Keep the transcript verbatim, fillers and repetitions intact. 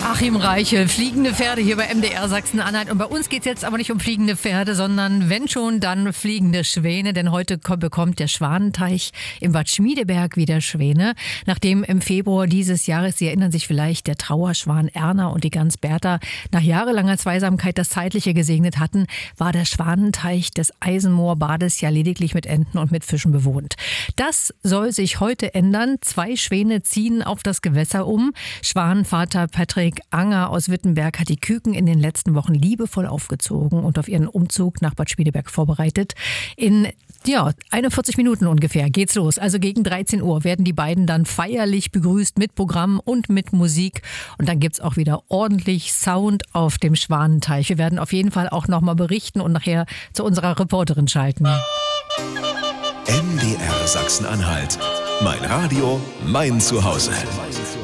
Achim Reichel, fliegende Pferde hier bei M D R Sachsen-Anhalt. Und bei uns geht es jetzt aber nicht um fliegende Pferde, sondern wenn schon, dann fliegende Schwäne. Denn heute bekommt der Schwanenteich im Bad Schmiedeberg wieder Schwäne. Nachdem im Februar dieses Jahres, Sie erinnern sich vielleicht, der Trauerschwan Erna und die Gans Bertha nach jahrelanger Zweisamkeit das Zeitliche gesegnet hatten, war der Schwanenteich des Eisenmoorbades ja lediglich mit Enten und mit Fischen bewohnt. Das soll sich heute ändern. Zwei Schwäne ziehen auf das Gewässer um. Schwanenvater Patrick Anger aus Wittenberg hat die Küken in den letzten Wochen liebevoll aufgezogen und auf ihren Umzug nach Bad Schmiedeberg vorbereitet. In ja, einundvierzig Minuten ungefähr geht's los. Also gegen dreizehn Uhr werden die beiden dann feierlich begrüßt mit Programm und mit Musik. Und dann gibt's auch wieder ordentlich Sound auf dem Schwanenteich. Wir werden auf jeden Fall auch nochmal berichten und nachher zu unserer Reporterin schalten. M D R Sachsen-Anhalt. Mein Radio, mein Zuhause.